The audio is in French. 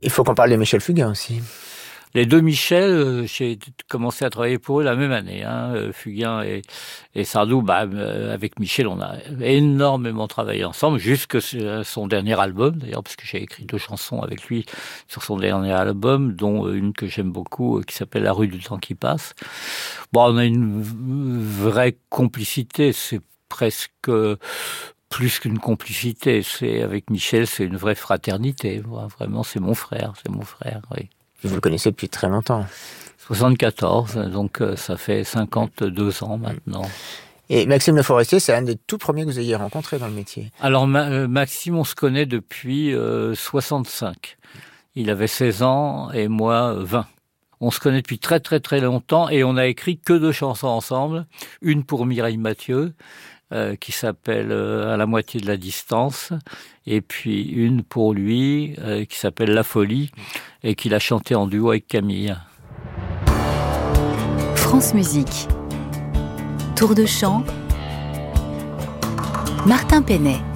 Il faut qu'on parle de Michel Fugain aussi. Les deux Michel, j'ai commencé à travailler pour eux la même année. Fugain et Sardou, avec Michel, on a énormément travaillé ensemble, jusque son dernier album, d'ailleurs, parce que j'ai écrit 2 chansons avec lui sur son dernier album, dont une que j'aime beaucoup, qui s'appelle La rue du temps qui passe. On a une vraie complicité, c'est presque plus qu'une complicité. Avec Michel, c'est une vraie fraternité. Vraiment, c'est mon frère, oui. Vous le connaissez depuis très longtemps. 74, donc ça fait 52 ans maintenant. Et Maxime Le Forestier, c'est un des tout premiers que vous ayez rencontré dans le métier. Alors Maxime, on se connaît depuis 65. Il avait 16 ans et moi 20. On se connaît depuis très très très longtemps et on a écrit que 2 chansons ensemble. Une pour Mireille Mathieu, qui s'appelle À la moitié de la distance, et puis une pour lui qui s'appelle La folie et qu'il a chanté en duo avec Camille. France Musique. Tour de chant. Martin Penet.